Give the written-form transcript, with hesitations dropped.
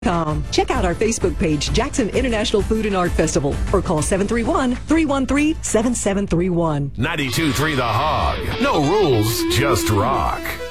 Check out our Facebook page, Jackson International Food and Art Festival, or call 731-313-7731. 92.3 The Hog. No rules, just rock.